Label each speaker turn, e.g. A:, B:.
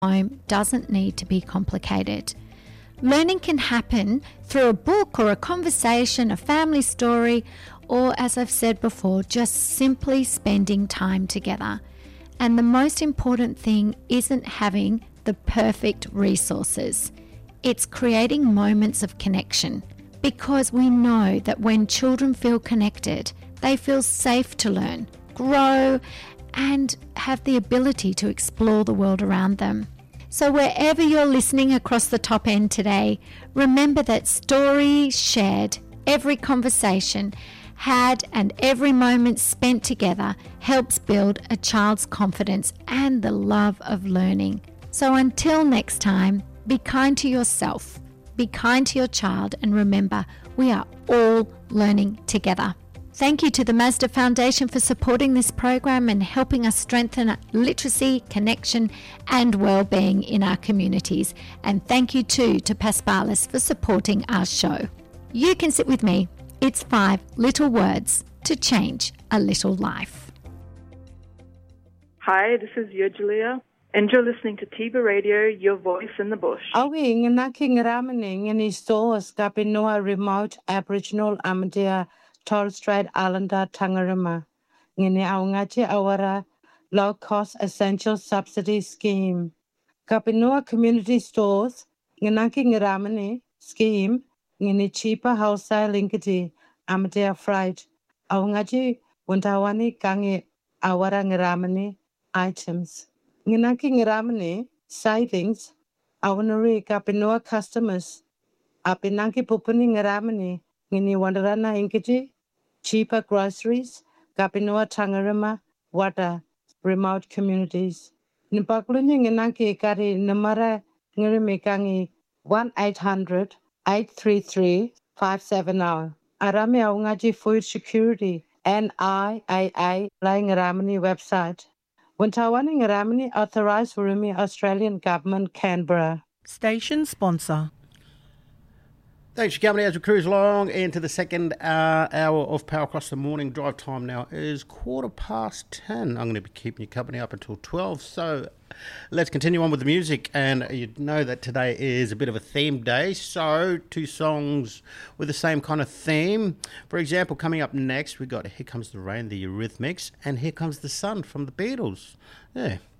A: home doesn't need to be complicated. Learning can happen through a book or a conversation, a family story, or, as I've said before, just simply spending time together. And the most important thing isn't having the perfect resources. It's creating moments of connection, because we know that when children feel connected, they feel safe to learn, grow, and have the ability to explore the world around them. So wherever you're listening across the top end today, remember that story shared, every conversation had, and every moment spent together helps build a child's confidence and the love of learning. So until next time, be kind to yourself, be kind to your child, and remember, we are all learning together. Thank you to the Mazda Foundation for supporting this program and helping us strengthen literacy, connection, and well-being in our communities. And thank you too to Paspalis for supporting our show. You can sit with me. It's 5 little words to change a little life.
B: Hi, this is Julia, and you're listening to Tiba Radio, your voice in the bush.
C: Awing and naking ramening and his stores Kapinoa remote Aboriginal Amadea Torres Strait Islander Tangarima. Ngini aungachi awara low cost essential subsidy scheme. Kapinoa community stores nginaking ramene scheme ngini cheaper wholesale linkage Amadea Freight. Aungachi wantawani kangi awara ngiramene items. Nginaki ngiramene savings awanari Kapinoa customers. Apinanki pupuni ngiramene ngini wandarana inkaji cheaper groceries Kapinoa Tangarima water remote communities. Nipakulunyi nginanki kari namara ngirimekangi 1-800-833-570. Arami aungaji food security NIAA lying Ramani website. Wantawani Ramani authorized Urumi Australian Government Canberra.
D: Station sponsor.
E: Thanks for coming as we cruise along into the second hour of Power Across the Morning. Drive time now is 10:15. I'm going to be keeping you company up until 12. So let's continue on with the music. And you know that today is a bit of a theme day. So 2 songs with the same kind of theme. For example, coming up next, we got Here Comes the Rain, the Eurythmics, and Here Comes the Sun from the Beatles. Yeah,